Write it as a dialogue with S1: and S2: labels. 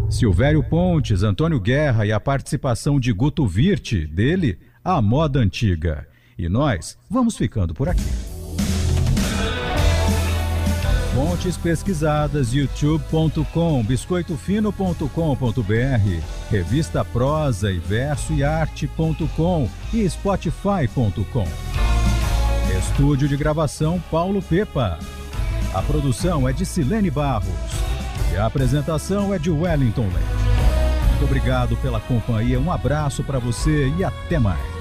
S1: Silvério Pontes, Antônio Guerra e a participação de Guto Virte, dele, A Moda Antiga. E nós vamos ficando por aqui. Fontes pesquisadas: youtube.com, biscoitofino.com.br, revista Prosa e Verso e Arte.com e spotify.com. Estúdio de gravação Paulo Pepa. A produção é de Silene Barros e a apresentação é de Wellington Leite. Muito obrigado pela companhia, um abraço para você e até mais.